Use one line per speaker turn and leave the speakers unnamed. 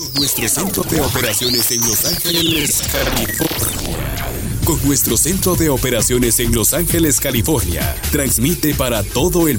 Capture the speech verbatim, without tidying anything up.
nuestro centro de operaciones en Los Ángeles, California. Con nuestro centro de operaciones en Los Ángeles, California, transmite para todo el